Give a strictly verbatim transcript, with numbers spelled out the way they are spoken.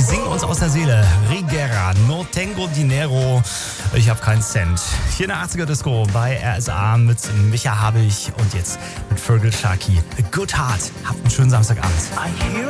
singen uns aus der Seele. Rigera, No Tengo Dinero, ich habe keinen Cent. Hier in der achtziger Disco bei R S A mit Micha Habich und jetzt mit Fergal Sharkey. A Good Heart. Habt einen schönen Samstagabend.